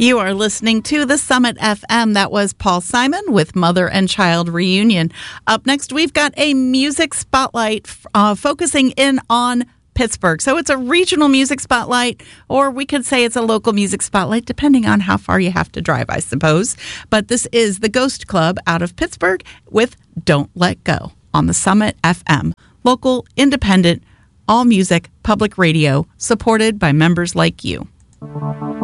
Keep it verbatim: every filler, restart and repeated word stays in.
You are listening to the Summit F M. That was Paul Simon with Mother and Child Reunion. Up next, we've got a music spotlight uh, focusing in on Pittsburgh. So it's a regional music spotlight, or we could say it's a local music spotlight, depending on how far you have to drive, I suppose. But this is the Ghost Club out of Pittsburgh with Don't Let Go on the Summit F M. Local, independent, all music, public radio, supported by members like you.